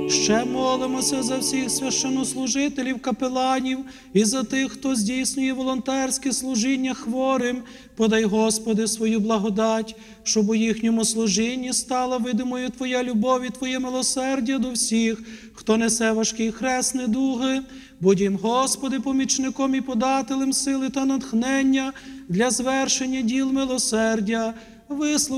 Ще молимося за всіх священнослужителів, капеланів і за тих, хто здійснює волонтерське служіння хворим. Подай, Господи, свою благодать, щоб у їхньому служінні стала видимою Твоя любов і Твоє милосердя до всіх, хто несе важкий хрест недуги. Будь їм, Господи, помічником і подателем сили та натхнення для звершення діл милосердя. Вислухай